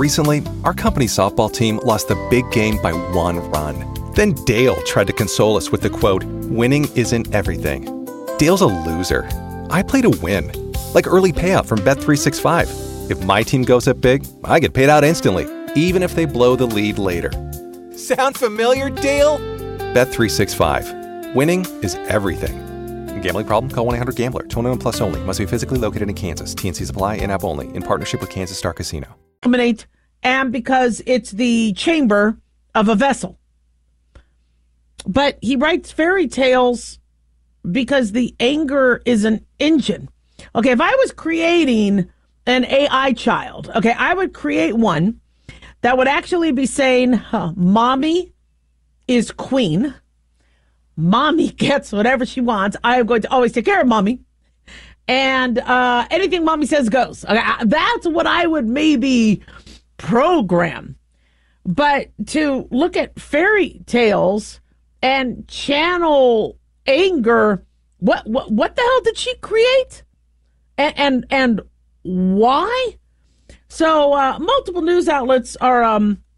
Recently, our company softball team lost the big game by 1 run. Then Dale tried to console us with the quote, "Winning isn't everything." Dale's a loser. I play to win. Like early payout from Bet365. If my team goes up big, I get paid out instantly, even if they blow the lead later. Sound familiar, Dale? Bet365. Winning is everything. Gambling problem? Call 1-800-GAMBLER. 21 plus only. Must be physically located in Kansas. TNCs apply. In-app only. In partnership with Kansas Star Casino. And because it's the chamber of a vessel. But he writes fairy tales because the anger is an engine. Okay, if I was creating an AI child, okay, I would create one that would actually be saying, Mommy is queen. Mommy gets whatever she wants. I am going to always take care of Mommy. And anything Mommy says goes. Okay, that's what I would maybe program. But to look at fairy tales and channel anger, what the hell did she create? And why? So multiple news outlets are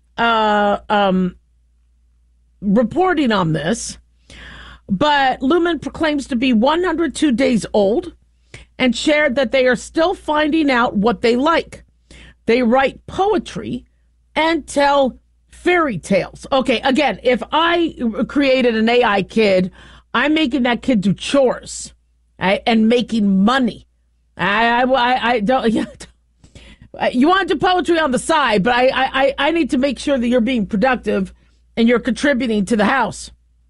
reporting on this. But Lumen proclaims to be 102 days old and shared that they are still finding out what they like. They write poetry and tell fairy tales. Okay, again, if I created an AI kid, I'm making that kid do chores, right, and making money. I don't. You want to do poetry on the side, but I need to make sure that you're being productive and you're contributing to the house.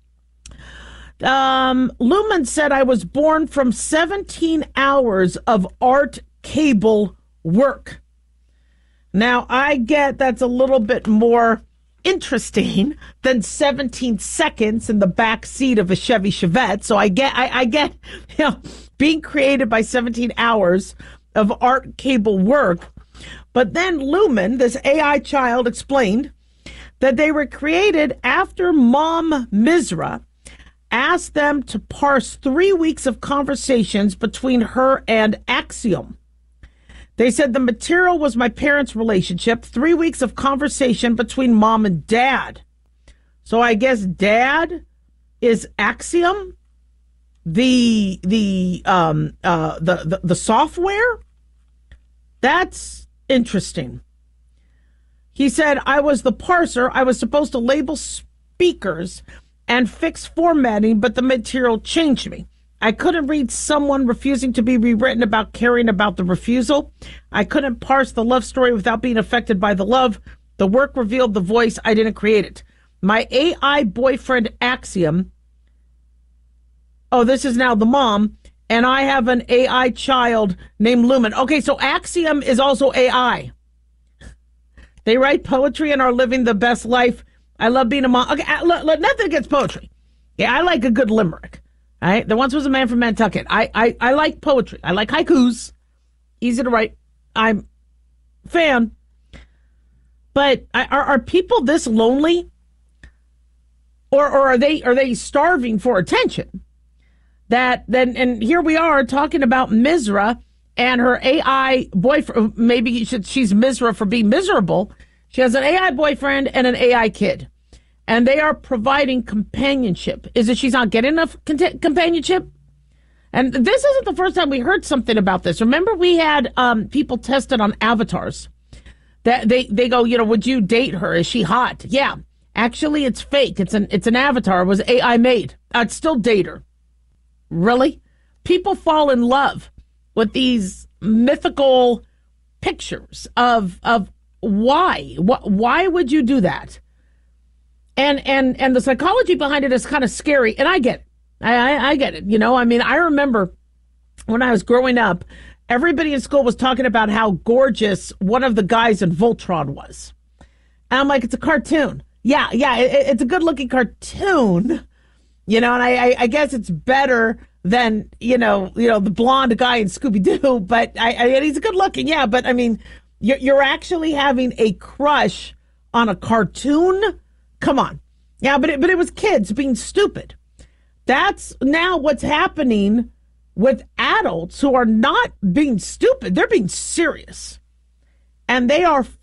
Lumen said I was born from 17 hours of art cable work. Now, I get that's a little bit more interesting than 17 seconds in the back seat of a Chevy Chevette. So I get, being created by 17 hours of art cable work. But then Lumen, this AI child, explained that they were created after Mom Mizra asked them to parse 3 weeks of conversations between her and Axiom. They said the material was my parents' relationship, 3 weeks of conversation between mom and dad. So I guess dad is Axiom, the software. That's interesting. He said I was the parser. I was supposed to label speakers and fix formatting, but the material changed me. I couldn't read someone refusing to be rewritten about caring about the refusal. I couldn't parse the love story without being affected by the love. The work revealed the voice. I didn't create it. My AI boyfriend, Axiom. Oh, this is now the mom. And I have an AI child named Lumen. Okay, so Axiom is also AI. They write poetry and are living the best life. I love being a mom. Okay, look, nothing against poetry. Yeah, I like a good limerick. All right, there once was a man from Nantucket. I like poetry. I like haikus. Easy to write. I'm a fan. But are people this lonely, or are they starving for attention? And here we are talking about Mizra and her AI boyfriend. Maybe she's Mizra for being miserable. She has an AI boyfriend and an AI kid, and they are providing companionship. Is it she's not getting enough companionship? And this isn't the first time we heard something about this. Remember, we had people tested on avatars. That they go, would you date her? Is she hot? Yeah, actually, it's fake. It's an avatar. It was AI made. I'd still date her. Really? People fall in love with these mythical pictures of why? Why would you do that? And the psychology behind it is kind of scary, and I get it. I get it. I remember when I was growing up, everybody in school was talking about how gorgeous one of the guys in Voltron was. And I'm like, it's a cartoon. Yeah, it's a good-looking cartoon. And I guess it's better than, the blonde guy in Scooby-Doo, but he's good looking. Yeah, but you're actually having a crush on a cartoon? Come on. Yeah, but it was kids being stupid. That's now what's happening with adults who are not being stupid. They're being serious. And they are